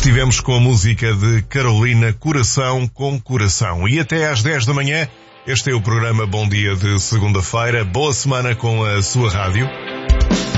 Estivemos com a música de Carolina, Coração com Coração. E até às 10 da manhã, este é o programa Bom Dia de segunda-feira. Boa semana com a sua rádio.